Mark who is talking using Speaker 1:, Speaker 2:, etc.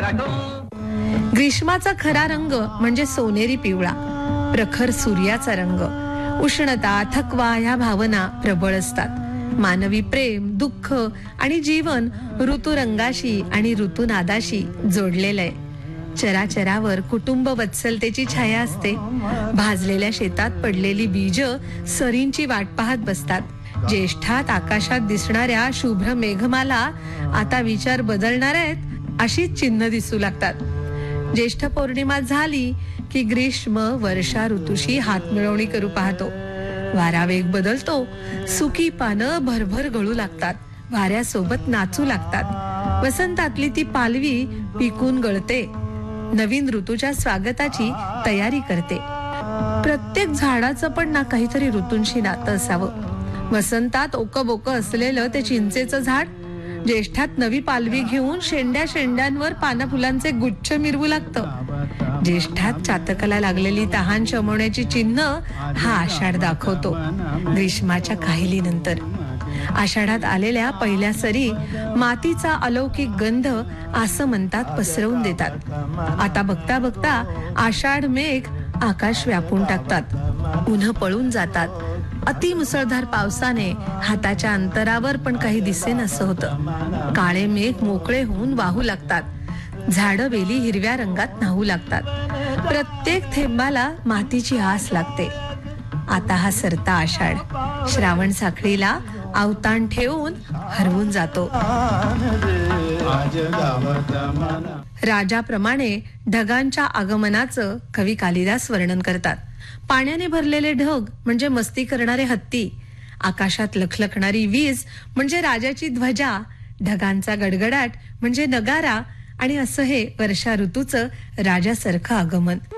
Speaker 1: ग्रीष्माचा खरा रंग म्हणजे सोनेरी पिवळा, प्रखर सूर्याचा रंग. उष्णता, थकवा ह्या भावना प्रबळ असतात. मानवी प्रेम, दुःख आणि जीवन ऋतुरंगाशी आणि ऋतुनादाशी जोडलेलं आहे. चराचरावर कुटुंब वत्सलतेची छाया असते. भाजलेल्या शेतात पडलेली बीज सरींची वाट पाहत बसतात. ज्येष्ठात आकाशात दिसणाऱ्या शुभ्र मेघमाला आता विचार बदलणार आहेत अशीच चिन्ह दिसू लागतात. ज्येष्ठ पौर्णिमा झाली की ग्रीष्म वर्षा ऋतूशी हातमिळवणी करू पाहतो. वारा वेग बदलतो. सुकी पानं भरभर गळू लागतात. वाऱ्यासोबत नाचू लागतात. वसंतातली ती पालवी पिकून गळते. नवीन ऋतूच्या स्वागताची तयारी करते. प्रत्येक झाडाचं पण ना काहीतरी ऋतूंशी नातं असावं. वसंतात ओकबोक असलेलं ते चिंचेचं झाड ज्येष्ठात नवी पालवी घेऊन शेंड्या शेंड्यांवर पाना फुलांचे गुच्छ मिरवू लागतं. ज्येष्ठात चातकाला लागलेली तहान शमवण्याची चिन्ह हा आषाढ दाखवतो. ग्रीष्माच्या काहिलीनंतर आषाढात आलेल्या पहिल्या सरी मातीचा अलौकिक गंध असं म्हणतात पसरवून देतात. आता बघता बघता आषाढ मेघ आकाश व्यापून टाकतात. उन्ह पळून जातात. अति मुसळधार पावसाने हाताच्या अंतरावर पण काही दिसेन असं होतं. काळे मेघ मोकळे होऊन वाहू लागतात. झाडं वेली हिरव्या रंगात न्हावू लागतात. प्रत्येक थेंबाला मातीची आस लागते. आता हा सरता आषाढ श्रावण साखळीला अवतान ठेवून हरवून जातो. राजाप्रमाणे ढगांच्या आगमनाचं कवी कालिदास वर्णन करतात. पाण्याने भरलेले ढग म्हणजे मस्ती करणारे हत्ती. आकाशात लखलखणारी वीज म्हणजे राजाची ध्वजा. ढगांचा गडगडाट म्हणजे नगारा. आणि असं हे वर्षा ऋतूचं राजासारखं आगमन.